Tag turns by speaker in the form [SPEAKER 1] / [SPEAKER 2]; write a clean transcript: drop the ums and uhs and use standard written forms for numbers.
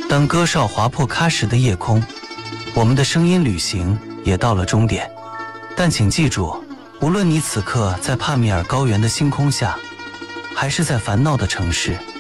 [SPEAKER 1] 当歌哨划破喀什的夜空，我们的声音旅行也到了终点。但请记住，无论你此刻在帕米尔高原的星空下，还是在烦恼的城市，